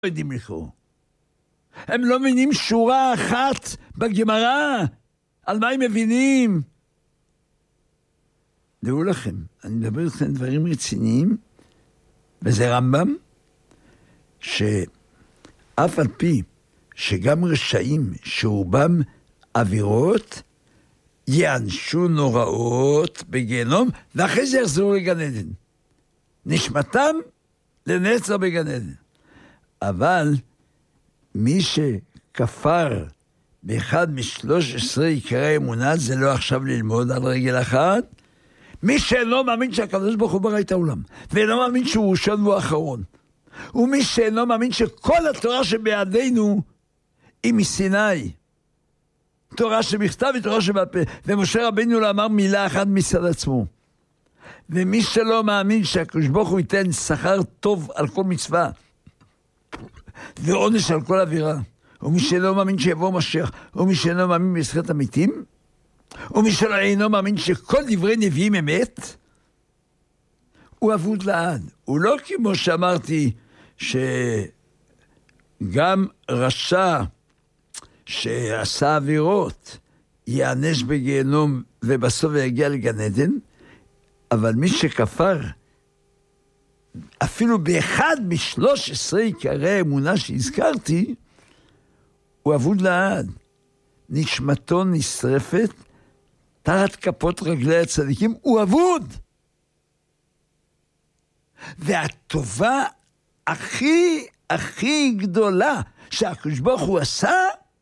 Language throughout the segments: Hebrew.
יודעים לקרוא. הם לא מבינים שורה אחת בגמרא. על מה הם מבינים? דעו לכם, אני מדבר איתכם דברים רציניים, וזה רמב"ם, שאף על פי שגם רשעים שרובם עבירות, יענשו נוראות בגיהנום, ואחרי זה יחזרו לגן עדן. נשמתם לנצח בגן עדן. אבל מי שכפר באחד מ-13 עיקרי אמונה, זה לא עכשיו ללמוד על רגל אחת. מי שאינו מאמין שהקדוש ברוך הוא ברא את העולם, ואינו מאמין שהוא ראשון והוא האחרון, ומי שאינו מאמין שכל התורה שבידינו היא מסיני, תורה שבכתב ותורה שבעל פה, ומשה רבינו לא אמר מילה אחת מצד עצמו. ומי שלא מאמין שהקדוש ברוך הוא ייתן שכר טוב על כל מצווה, ועונש על כל עבירה, ומי שלא מאמין שיבוא משיח, ומי שאינו מאמין בזכות המתים, ומי שלא אינו מאמין שכל דברי נביאים אמת, הוא אבוד לעד. הוא לא כמו שאמרתי, שגם רשע שעשה עבירות יענש בגיהנום ובסוף יגיע לגן עדן, אבל מי שכפר אפילו באחד מ-13 עיקרי אמונה שהזכרתי, הוא אבוד לעד. נשמתו נשרפת תחת כפות רגלי הצדיקים, הוא אבוד. והטובה הכי גדולה שהקדוש ברוך הוא עשה,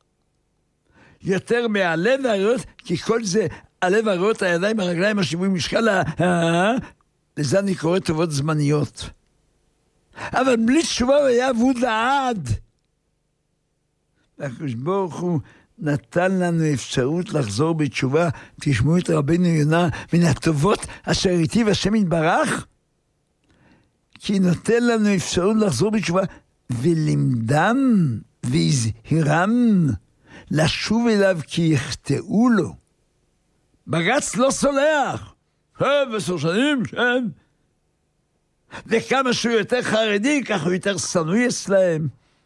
יותר מהלב והריאות, כי כל זה, הלב והריאות, הידיים, הרגליים, השיווי משקל, לזה אני קורא טובות זמניות. אבל בלי תשובה הוא היה אבוד לעד. והקדוש ברוך הוא נתן לנו אפשרות לחזור בתשובה. תשמעו את רבנו יונה, מן הטובות אשר היטיב השם יתברך, כי נותן לנו אפשרות לחזור בתשובה, ולימדם והזהירם לשוב אליו כי יחטאו לו. בג"ץ לא סולח. 10 שנים, כן. וכמה שהוא יותר חרדי, ככה הוא יותר שנוא אצלהם.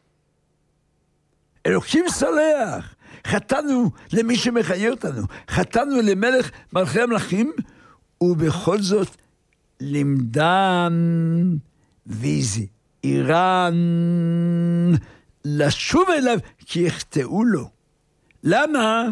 אלוקים סולח. חטאנו למי שמחיה אותנו. חטאנו למלך מלכי המלכים, ובכל זאת לימדם והזהירם לשוב אליו כי יחטאו לו. למה?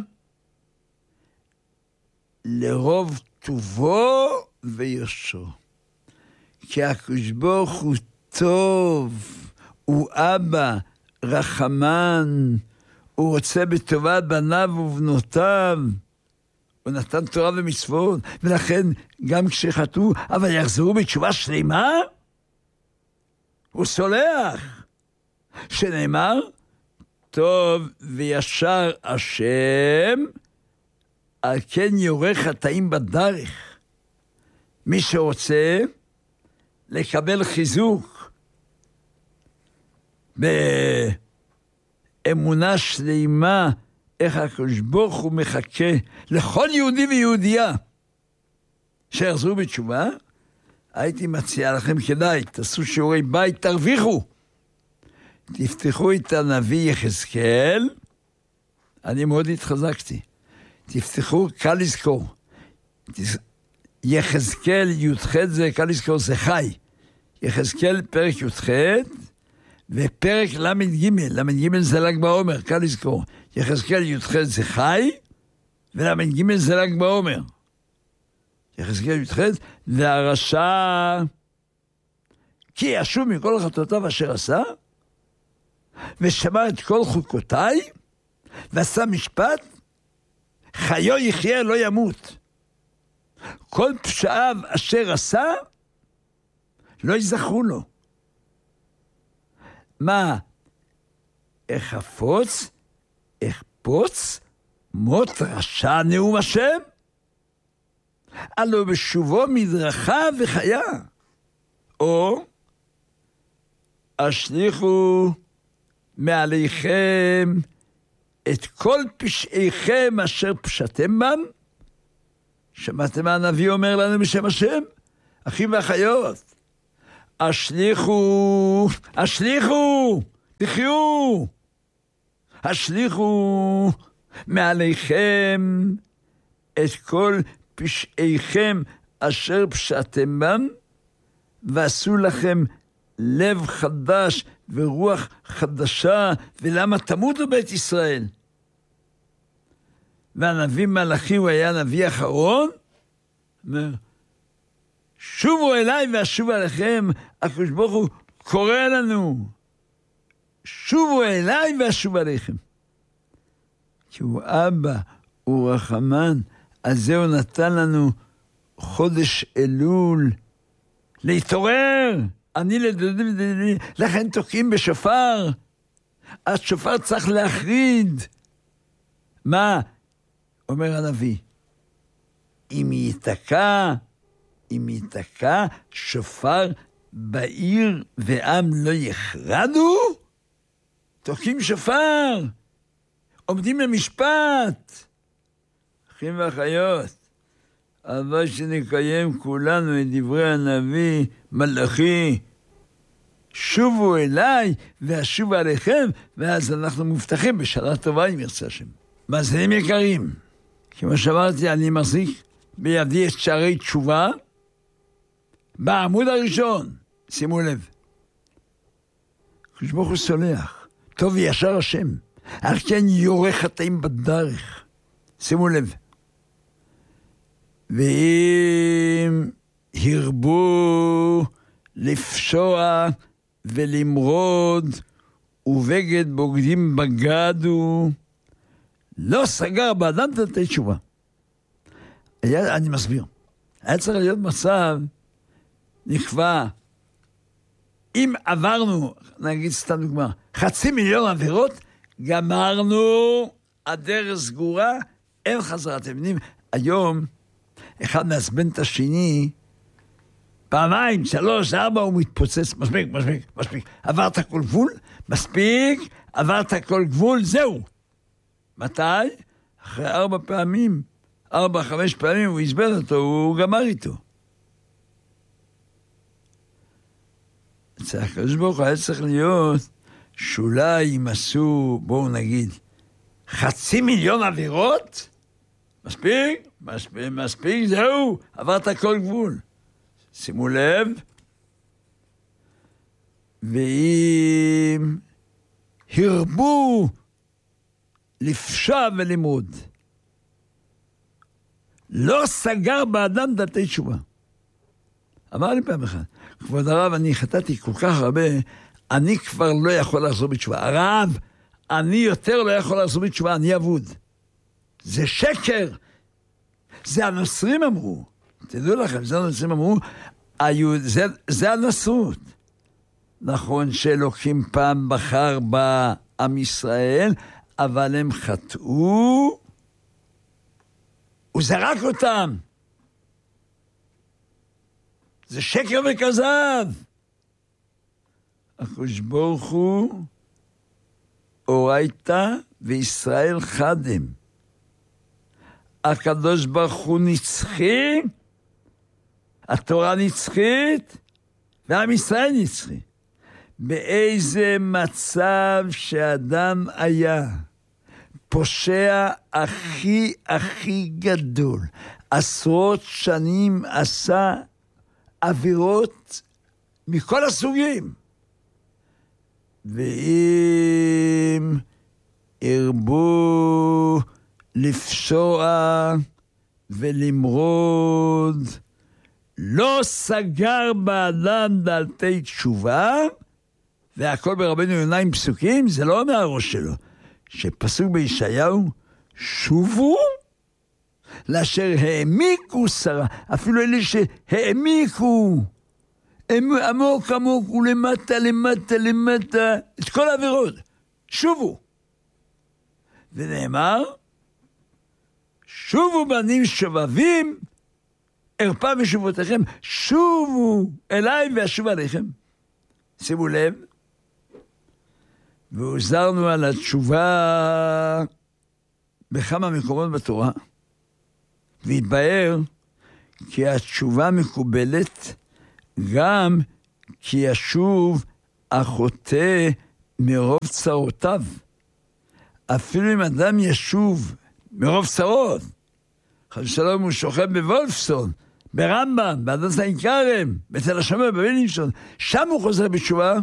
לרוב טובו ויושרו. כי הקדוש ברוך הוא טוב, הוא אבא, רחמן, הוא רוצה בטובת בניו ובנותיו. הוא נתן תורה ומצוות, ולכן גם כשחטאו, אבל יחזרו בתשובה שלמה, הוא סולח. שנאמר, טוב וישר השם, על כן יורה חטאים בדרך. מי שרוצה לקבל חיזוק באמונה שלמה, איך הקדוש ברוך הוא מחכה לכל יהודי ויהודייה שיחזרו בתשובה, הייתי מציע לכם כדאי, תעשו שיעורי בית, תרוויחו. תפתחו את הנביא יחזקאל, אני מאוד התחזקתי. תפתחו, קל לזכור. יחזקאל י"ח זה קל לזכור, זה חי. יחזקאל פרק י"ח, ופרק ל"ג, ל"ג זה ל"ג בעומר, קל לזכור. יחזקאל י"ח זה חי, ול"ג זה ל"ג בעומר. יחזקאל י"ח, והרשע, כי ישוב מכל חטאותיו אשר עשה, ושמע את כל חוקותיי, ועשה משפט, חיו יחיה לא ימות. כל פשעיו אשר עשה, לא יזכרו לו. מה? אחפוץ, מות רשע נאום השם? הלא בשובו מדרכה וחיה. או השליכו מעליכם את כל פשעיכם אשר פשעתם בם. שמעתם מה הנביא אומר לנו בשם השם? אחים ואחיות, השליכו תחיו, השליכו מעליכם את כל פשעיכם אשר פשעתם בם, ועשו לכם לב חדש ורוח חדשה, ולמה תמותו בית ישראל? והנביא מלאכי, הוא היה הנביא האחרון, אומר, שובו אליי ואשוב עליכם. הקדוש ברוך הוא קורא לנו, שובו אליי ואשוב עליכם. כי הוא אבא, הוא רחמן, אז זהו נתן לנו חודש אלול, להתעורר. אני לדודי, לכן תוקעים בשופר. השופר צריך להחריד. מה? אומר הנביא, אם ייתקע שופר בעיר ועם לא יחרדו, תוקעים שופר, עומדים למשפט. אחים ואחיות, אבל שנקיים כולנו את דברי הנביא מלאכי, שובו אליי ואשוב עליכם, ואז אנחנו מובטחים בשנה טובה אם ירצה השם. מאזינים יקרים, כמו שאמרתי, אני מחזיק בידי את שערי תשובה בעמוד הראשון. שימו לב, הקדוש ברוך הוא סולח, טוב וישר השם, על כן יורה חטאים בדרך. שימו לב, ואם הרבו לפשוע ולמרוד, ובגד בוגדים בגדו, לא סגר באדם תתי תשובה. אני מסביר, היה צריך להיות מצב, נקבע, אם עברנו, נגיד סתם דוגמה, 500,000 עבירות, גמרנו, הדרך סגורה, אין חזרה. אתם יודעים, היום, אחד מעצבן את השני, פעמיים, 3, 4, הוא מתפוצץ, מספיק. עברת כל גבול, מספיק, עברת כל גבול, זהו. מתי? אחרי 4 פעמים, 4-5 פעמים הוא הסבל אותו, הוא גמר איתו. הקדוש ברוך הוא היה צריך להיות, שאולי אם עשו, בואו נגיד, 500,000 עבירות, מספיק, זהו, עברת כל גבול. שימו לב, ואם הרבו לפשוע ולמרוד, לא סגר באדם דתי תשובה. אמר לי פעם אחת, כבוד הרב, אני חטאתי כל כך הרבה, אני כבר לא יכול לחזור בתשובה. הרב, אני יותר לא יכול לחזור בתשובה, אני אבוד. זה שקר. זה הנוצרים אמרו. תדעו לכם, זה הנוצרים אמרו, זה הנצרות. נכון שאלוקים פעם בחר בעם ישראל, אבל הם חטאו, הוא זרק אותם. זה שקר וכזב. הקדוש ברוך הוא אורייתא וישראל חדם. הקדוש ברוך הוא נצחי, התורה נצחית, ועם ישראל נצחי. באיזה מצב שאדם היה פושע הכי גדול, עשרות שנים עשה עבירות מכל הסוגים, ואם הרבו לפשוע ולמרוד, לא סגר באדם דלתי תשובה, והכל ברבנו יונה עם פסוקים, זה לא מהראש שלו, שפסוק בישעיהו, שובו לאשר העמיקו שרה, אפילו אלה שהעמיקו, עמוק ולמטה, את כל העבירות, שובו. ונאמר, שובו בנים שובבים, ארפה משובותיכם, שובו אליי ואשוב עליכם. שימו לב, והוזרנו על התשובה בכמה מקומות בתורה, והתבהר כי התשובה מקובלת גם כי ישוב החוטא מרוב צרותיו. אפילו אם אדם ישוב מרוב צרות, חד שלום הוא שוכב בוולפסון, ברמב"ם, בהדסה עין כרם, בתל השומר, בבילינסון, שם הוא חוזר בתשובה.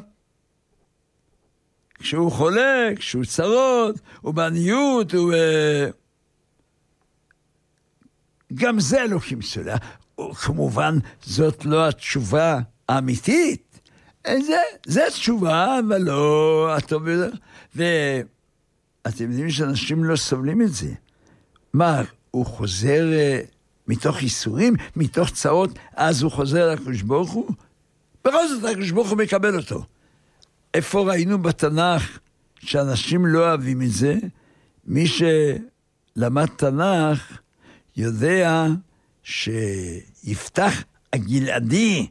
כשהוא חולה, כשהוא צרות, הוא בעניות, הוא... גם זה אלוקים סולח. כמובן, זאת לא התשובה האמיתית. זה תשובה, אבל לא הטוב יותר. ואתם יודעים שאנשים לא סובלים את זה. מה, הוא חוזר מתוך ייסורים, מתוך צרות, אז הוא חוזר לקדוש ברוך הוא? בכל זאת, הקדוש ברוך הוא מקבל אותו. איפה ראינו בתנ"ך שאנשים לא אוהבים את זה? מי שלמד תנ"ך יודע שיפתח הגלעדי,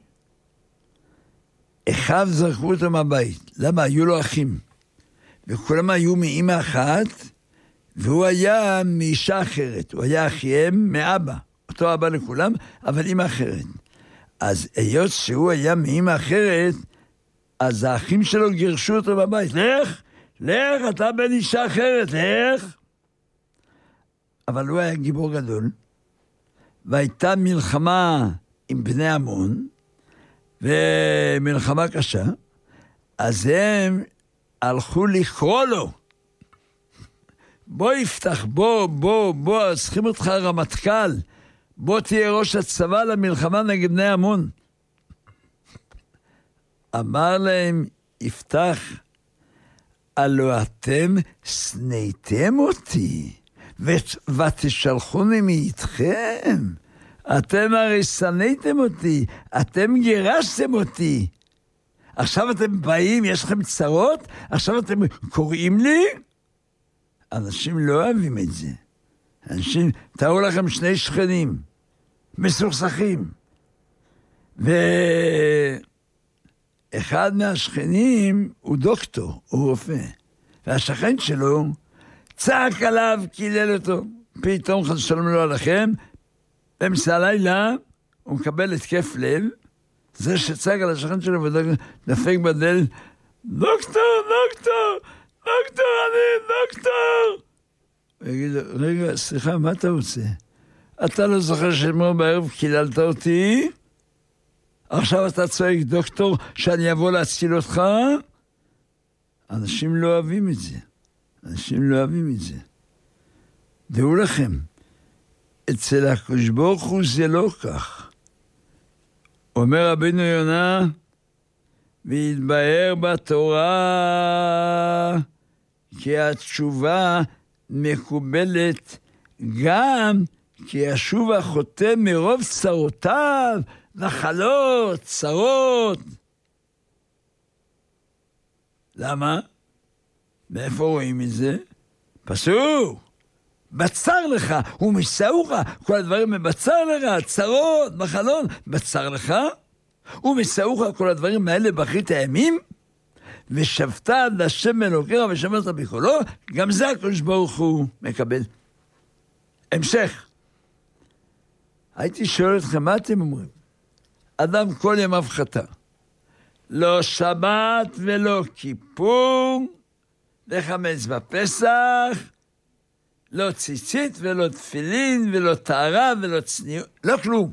אחיו זרקו אותו מהבית. למה? היו לו אחים. וכולם היו מאמא אחת, והוא היה מאישה אחרת. הוא היה אחיהם מאבא. אותו אבא לכולם, אבל אמא אחרת. אז היות שהוא היה מאמא אחרת, אז האחים שלו גירשו אותו בבית. לך, אתה בן אישה אחרת, לך. אבל הוא היה גיבור גדול, והייתה מלחמה עם בני עמון, ומלחמה קשה, אז הם הלכו לקרוא לו. בוא יפתח, בוא, צריכים אותך רמטכ"ל, בוא תהיה ראש הצבא למלחמה נגד בני עמון. אמר להם, יפתח, הלא אתם שנאתם אותי, ותשלחוני מאיתכם. אתם הרי שנאתם אותי, אתם גירשתם אותי. עכשיו אתם באים, יש לכם צרות, עכשיו אתם קוראים לי? אנשים לא אוהבים את זה. אנשים, תראו לכם שני שכנים, מסוכסכים. ואחד מהשכנים הוא דוקטור, הוא רופא. והשכן שלו צעק עליו, קילל אותו. פתאום חס ושלום לא עליכם, באמצע הלילה הוא מקבל התקף לב, זה שצעק על השכן שלו ודפק בדלת, דוקטור, אני דוקטור. הוא יגיד לו, רגע, סליחה, מה אתה רוצה? אתה לא זוכר שאתמול בערב קיללת אותי? עכשיו אתה צועק דוקטור שאני אבוא להציל אותך? אנשים לא אוהבים את זה. דעו לכם, אצל הקדוש ברוך הוא זה לא כך. אומר רבינו יונה, ויתבהר בתורה כי התשובה מקובלת גם כי ישוב החוטא מרוב צרותיו, נחלות, צרות. למה? מאיפה רואים את זה? פסוק, בצר לך, ומסעוך, כל הדברים מבצר לך, צרות, מחלות, בצר לך, ומסעוך, כל הדברים האלה באחרית הימים, ושבת עד השם אלוקיך ושמעת בקולו, גם זה הקדוש ברוך הוא מקבל. המשך. הייתי שואל אתכם, מה אתם אומרים? אדם כל ימיו חטא. לא שבת ולא כיפור, לחמץ בפסח, לא ציצית ולא תפילין ולא טהרה ולא צניעות, לא כלום.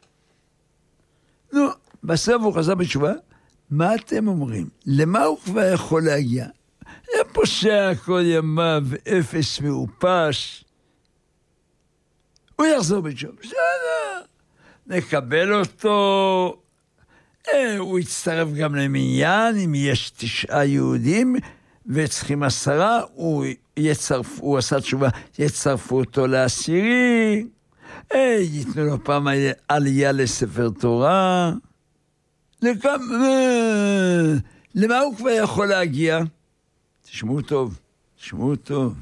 נו, בסוף הוא חזר בתשובה, מה אתם אומרים? למה הוא כבר יכול להגיע? היה פושע כל ימיו, אפס מעופש. הוא יחזור בתשובה, בסדר, נקבל אותו. הוא יצטרף גם למניין, אם יש 9 יהודים וצריכים 10, הוא עשה תשובה, יצרפו אותו ל10, ייתנו לו פעם עלייה לספר תורה. למה הוא כבר יכול להגיע? תשמעו טוב.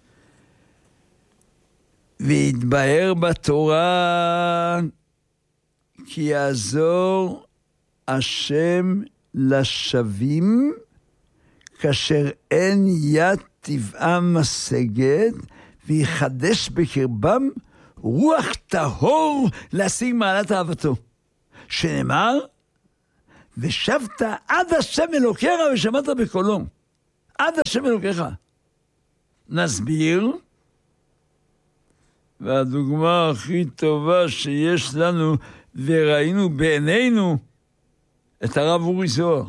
ויתבהר בתורה כי יעזור השם לשווים כאשר אין יד טבעם משגת, ויחדש בקרבם רוח טהור להשיג מעלת אהבתו. שנאמר, ושבת עד השם אלוקיך ושמעת בקולו. עד השם אלוקיך. נסביר, והדוגמה הכי טובה שיש לנו, וראינו בעינינו, את הרב אורי זוהר.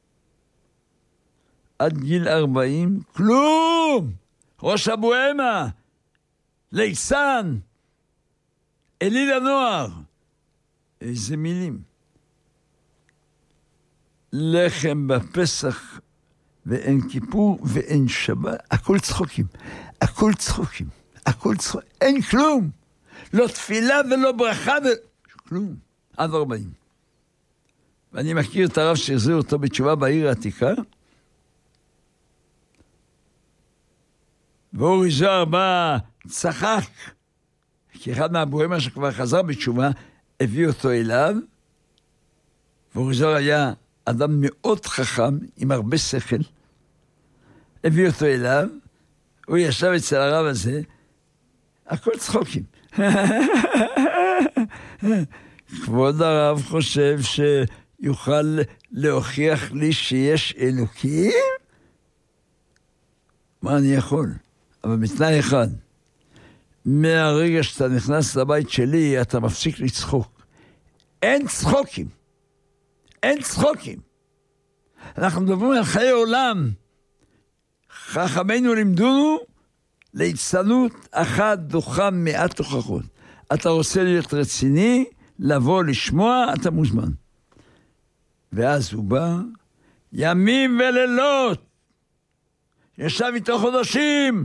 עד גיל 40, כלום! ראש הבוהמה, ליצן, אליל הנוער. איזה מילים. לחם בפסח, ואין כיפור, ואין שבת, הכל צחוקים. הכל צחוקים. הכל צחוקים. אין כלום. לא תפילה ולא ברכה כלום. עד 40. ואני מכיר את הרב שהחזיר אותו בתשובה בעיר העתיקה, ואורי זוהר בא, צחק, כי אחד מהבוהמה שכבר חזר בתשובה, הביא אותו אליו, ואורי זוהר היה אדם מאוד חכם, עם הרבה שכל, הביא אותו אליו, הוא ישב אצל הרב הזה, הכל צחוקים. כבוד הרב חושב שיוכל להוכיח לי שיש אלוקים? מה אני יכול? אבל בתנאי אחד, מהרגע שאתה נכנס לבית שלי, אתה מפסיק לצחוק. אין צחוקים. אין צחוקים. אנחנו מדברים על חיי עולם. חכמינו לימדונו, ליצנות אחת דוחה מעט הוכחות. אתה רוצה להיות רציני, לבוא לשמוע, אתה מוזמן. ואז הוא בא, ימים ולילות, ישב איתו חודשים,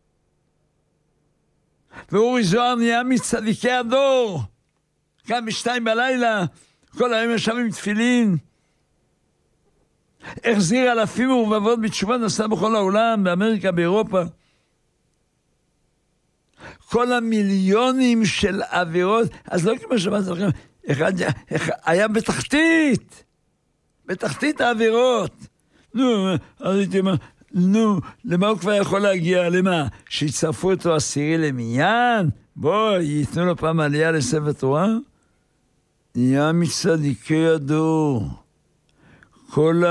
ואורי זוהר נהיה מצדיקי הדור, קם ב2 בלילה, כל היום ישב עם תפילין, החזיר אלפים ורבבות בתשובה, נסע בכל העולם, באמריקה, באירופה. כל המיליונים של עבירות, אז לא כמו שמעת לכם, אחד היה בתחתית העבירות. נו, אז הייתי אומר, נו, למה הוא כבר יכול להגיע? למה? שיצרפו אותו 10 למניין? בוא, ייתנו לו פעם עלייה לספר תורה? נהיה מצדיקי הדור. כל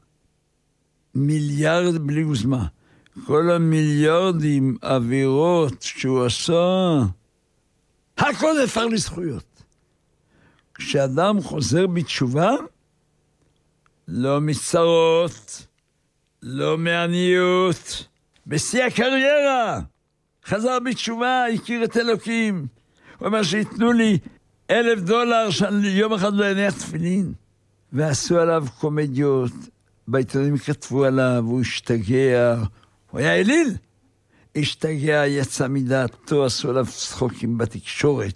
המיליארד בלי גוזמה, כל המיליארדים עבירות שהוא עשה, הכל הפך לזכויות. כשאדם חוזר בתשובה, לא מצרות, לא מעניות, בשיא הקריירה, חזר בתשובה, הכיר את אלוקים. הוא אומר שיתנו לי $1,000 שאני יום אחד לא אניח תפילין. ועשו עליו קומדיות, בעיתונים כתבו עליו, הוא השתגע, הוא היה אליל. השתגע, יצא מדעתו, עשו עליו צחוקים בתקשורת.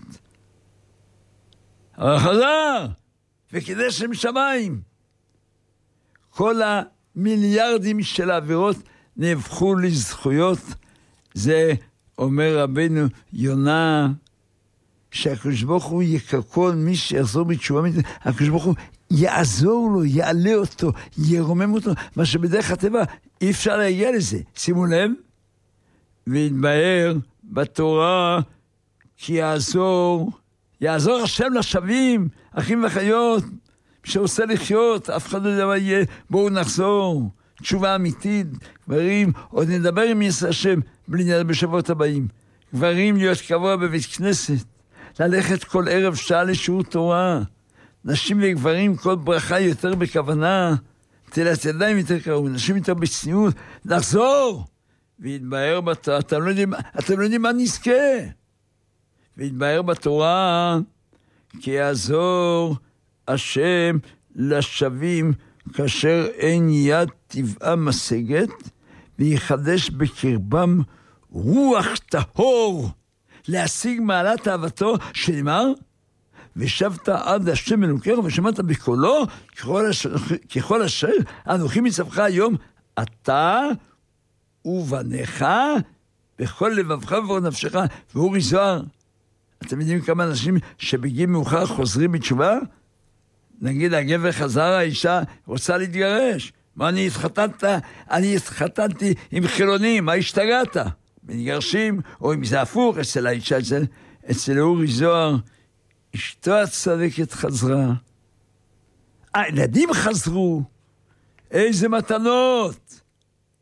אבל חזר, וקידש שם שמיים. כל המיליארדים של העבירות נהפכו לזכויות. זה אומר רבנו יונה, שהקדוש ברוך הוא יקרקול מי שיחזור בתשובה, הקדוש ברוך הוא יעזור לו, יעלה אותו, ירומם אותו, מה שבדרך הטבע אי אפשר להגיע לזה. שימו לב, והתבהר בתורה כי יעזור השם לשווים, אחים וחיות, שרוצה לחיות, אף אחד לא יודע מה יהיה, בואו נחזור, תשובה אמיתית, גברים, עוד נדבר עם יסע השם, בלי נדבר בשבועות הבאים, גברים להיות קבוע בבית כנסת, ללכת כל ערב שעה לשיעור תורה, נשים וגברים כל ברכה יותר בכוונה, תלת ידיים יותר קראו, נשים יותר בצניעות, לחזור, והתבהר בתורה, אתם לא יודעים מה נזכה, והתבהר בתורה, כי יעזור השם לשווים, כאשר אין יד טבעה משגת, ויחדש בקרבם רוח טהור, להשיג מעלת אהבתו, שנאמר, ושבת עד השם אלוקיך ושמעת בקולו, ככל אשר אנוכי מצווך היום, אתה ובניך, בכל לבבך ובכל נפשך. ואורי זוהר, אתם יודעים כמה אנשים שבגיל מאוחר חוזרים בתשובה? נגיד הגבר חזר, האישה רוצה להתגרש. מה אני התחתנתי עם חילונים, מה השתגעת? מתגרשים, או אם זה הפוך, אצל האישה, אצל אורי זוהר, אשתו הצדקת חזרה. הילדים חזרו. איזה מתנות.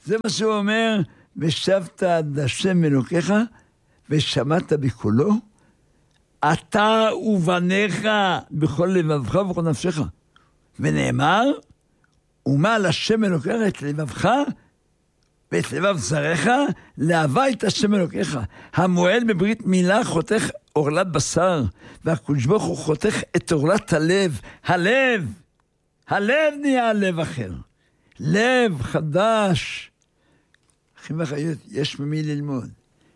זה מה שהוא אומר, ושבת עד השם אלוקיך, ושמעת בקולו, אתה ובניך בכל לבבך ובכל נפשך. ונאמר, ומעל השם אלוקיך את לבבך, ואת לבב זרעך, לאהבה את השם אלוקיך. המועל בברית מילה חותך עורלת בשר, והקדוש ברוך הוא חותך את עורלת הלב. הלב נהיה לב אחר. לב חדש. אחים ואחיות, יש ממי ללמוד.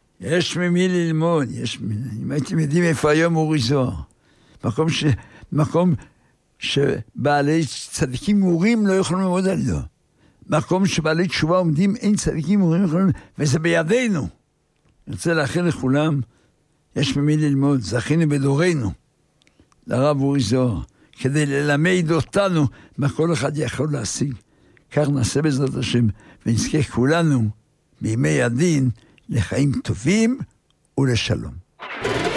אם הייתם יודעים איפה היום אורי זוהר. מקום שבעלי צדיקים גמורים לא יכולים לעמוד על זה. מקום שבעלי תשובה עומדים, אין צדיקים גמורים יכולים, וזה בידינו. אני רוצה לאחל לכולם, יש ממי ללמוד, זכינו בדורנו, לרב אורי זוהר, כדי ללמד אותנו מה כל אחד יכול להשיג. כך נעשה בעזרת השם, ונזכה כולנו בימי הדין לחיים טובים ולשלום.